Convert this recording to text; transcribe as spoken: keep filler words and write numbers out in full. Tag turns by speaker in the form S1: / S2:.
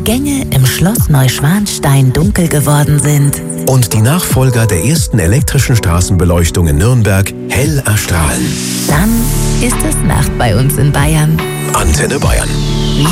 S1: die Gänge im Schloss Neuschwanstein dunkel geworden sind
S2: und die Nachfolger der ersten elektrischen Straßenbeleuchtung in Nürnberg hell erstrahlen.
S1: Dann ist es Nacht bei uns in Bayern.
S2: Antenne Bayern.